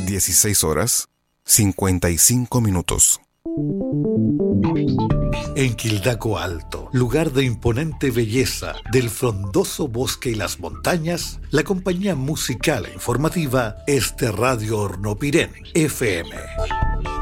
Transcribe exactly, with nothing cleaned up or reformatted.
dieciséis horas, cincuenta y cinco minutos. En Quildaco Alto, lugar de imponente belleza, del frondoso bosque y las montañas, la compañía musical e informativa es de Radio Hornopirén, F M.